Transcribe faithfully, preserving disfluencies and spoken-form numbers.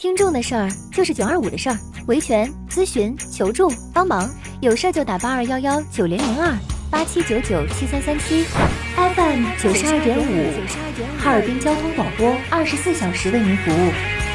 听众的事儿就是九二五的事儿，维权、咨询、求助、帮忙，有事儿就打八二幺幺九零零二八七九九七三三七 ，F M 九十二点五，哈尔滨交通广播二十四小时为您服务。